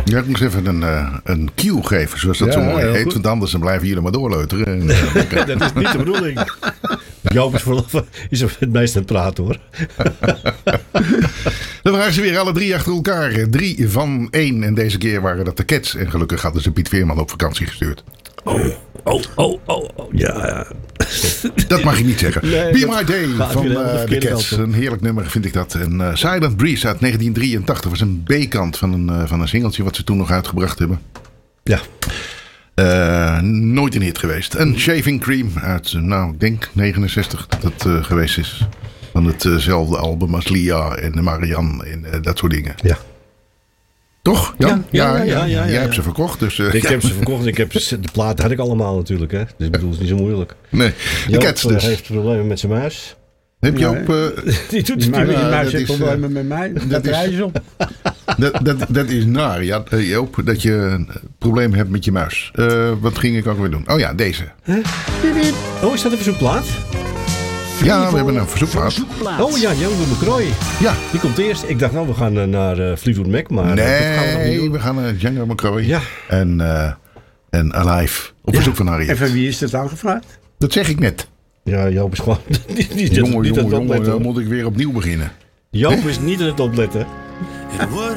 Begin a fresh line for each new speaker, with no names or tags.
Ja, ik moest even een cue geven, zoals dat zo mooi heet. Want anders dan blijven jullie maar doorleuteren.
Dat is niet de bedoeling. Joop is het meest aan het praten, hoor.
Dan waren ze weer alle 3 achter elkaar. 3 van 1. En deze keer waren dat de Cats. En gelukkig hadden ze Piet Veerman op vakantie gestuurd.
Oh. Ja.
Dat mag je niet zeggen.
Nee,
Be My Day van de Cats.
kant,
een heerlijk nummer vind ik dat. En Silent Breeze uit 1983 was een B-kant van een singeltje wat ze toen nog uitgebracht hebben.
Ja.
Nooit een hit geweest. En Shaving Cream uit, ik denk 69 dat het geweest is. Van hetzelfde album als Lia en Marianne en dat soort dingen.
Ja.
Toch, Jan?
Ja.
Jij hebt ze verkocht. Dus,
Ik heb ze verkocht. De platen had ik allemaal natuurlijk. Hè. Dus ik bedoel, het is niet zo moeilijk.
Nee, de Cats dus.
Heeft problemen met zijn muis.
Heb je op...
Die doet het
Maar je
niet.
muis heeft problemen met mij. Dat rijden ze op.
Dat is naar, Joop, dat je een probleem hebt met je muis. Wat ging ik ook weer doen? Oh ja, deze.
Oh, is dat een verzoekplaat?
Ja, we hebben een verzoekplaat.
Oh ja, Django McCroy.
Ja.
Die komt eerst. Ik dacht, we gaan naar Fleetwood Mac. Maar dat gaan we nog niet doen.
We gaan naar Django McCroy.
Ja.
En Alive. Op verzoek van Harriet.
En van wie is dat aangevraagd?
Dat zeg ik net.
Ja, Joop is gewoon
Jongen, moet ik weer opnieuw beginnen.
Joop is niet aan het opletten.